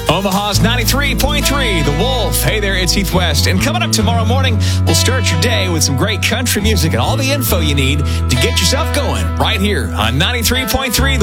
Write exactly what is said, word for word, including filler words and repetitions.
Omaha's ninety-three point three, The Wolf. Hey there, it's Heath West. And coming up tomorrow morning, we'll start your day with some great country music and all the info you need to get yourself going right here on ninety-three point three.